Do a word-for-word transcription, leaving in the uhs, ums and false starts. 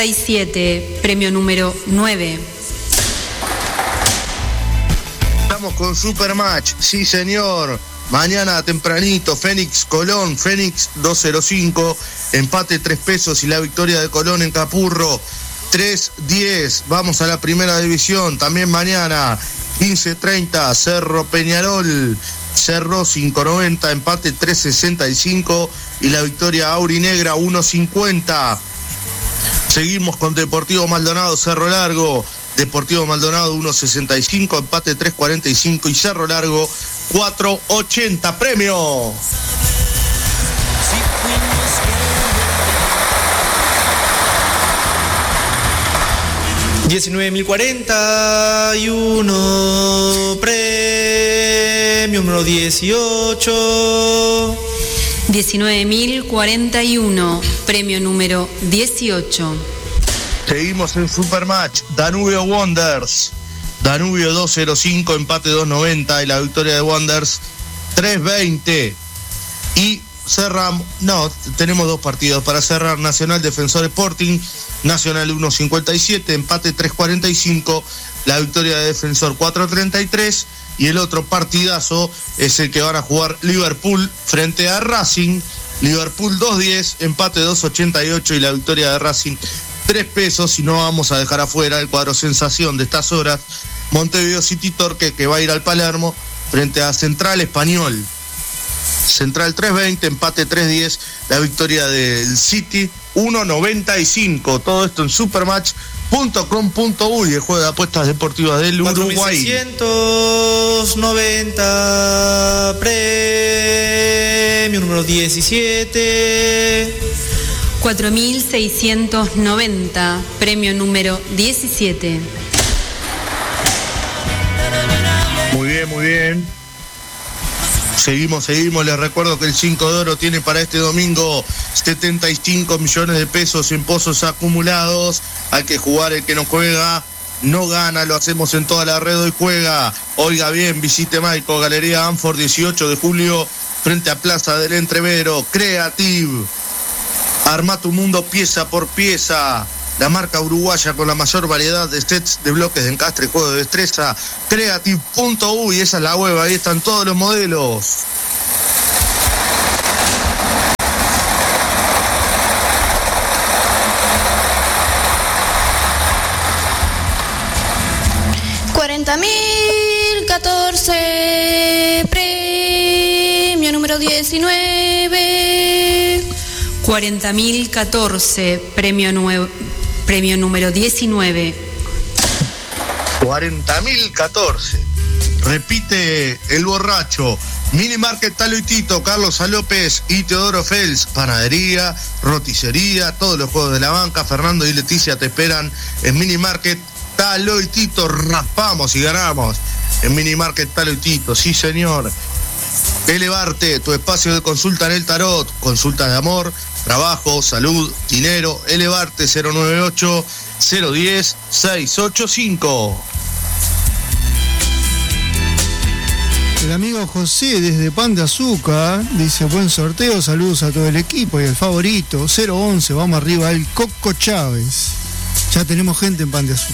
siete, premio número nueve. Estamos con Supermatch, sí señor. Mañana tempranito, Fénix Colón, Fénix dos cero cinco, empate tres pesos y la victoria de Colón en Capurro tres diez. Vamos a la primera división, también mañana, quince treinta, Cerro Peñarol, Cerro cinco noventa, empate tres sesenta y cinco y la victoria aurinegra uno cincuenta. Seguimos con Deportivo Maldonado, Cerro Largo, Deportivo Maldonado uno sesenta y cinco, empate tres cuarenta y cinco y Cerro Largo cuatro ochenta. Premio. diecinueve mil cuarenta y uno, premio número dieciocho. diecinueve mil cuarenta y uno, premio número dieciocho. Seguimos en Supermatch, Danubio Wonders, Danubio dos cero cinco, empate dos noventa y la victoria de Wonders tres veinte. Y cerramos, no, tenemos dos partidos para cerrar, Nacional Defensor Sporting, Nacional uno cincuenta y siete, empate tres cuarenta y cinco, la victoria de Defensor cuatro treinta y tres. Y el otro partidazo es el que van a jugar Liverpool frente a Racing, Liverpool dos diez, empate dos ochenta y ocho y la victoria de Racing tres pesos. Y no vamos a dejar afuera el cuadro sensación de estas horas, Montevideo City Torque, que va a ir al Palermo frente a Central Español. Central tres veinte, empate tres diez, la victoria del City uno noventa y cinco. Todo esto en supermatch punto com punto uy, el juego de apuestas deportivas del Uruguay. cuatro mil seiscientos noventa, premio número diecisiete. cuatro mil seiscientos noventa, premio número diecisiete. Muy bien, muy bien. Seguimos, seguimos. Les recuerdo que el cinco de oro tiene para este domingo setenta y cinco millones de pesos en pozos acumulados. Hay que jugar, el que no juega no gana. Lo hacemos en toda la red. Hoy juega, oiga bien, visite Maico, Galería Anford, dieciocho de julio, frente a Plaza del Entrevero. Creative, arma tu mundo pieza por pieza. La marca uruguaya con la mayor variedad de sets de bloques de encastre y juego de destreza. Creative punto uy, esa es la web, ahí están todos los modelos. cuarenta mil catorce, premio número diecinueve. cuarenta mil catorce, premio nuevo. Premio número diecinueve. cuarenta mil catorce. Repite el borracho. Mini Market Talo y Tito, Carlos A. López y Teodoro Fels. Panadería, roticería, todos los juegos de la banca. Fernando y Leticia te esperan en Mini Market Talo y Tito. Raspamos y ganamos en Mini Market Talo y Tito. Sí, señor. Elevarte, tu espacio de consulta en el tarot. Consulta de amor, trabajo, salud, dinero. Elevarte, cero nueve ocho, cero uno cero, seis ocho cinco. El amigo José desde Pan de Azúcar dice: buen sorteo, saludos a todo el equipo. Y el favorito, cero once, vamos arriba, el Coco Chávez. Ya tenemos gente en Pan de Azúcar.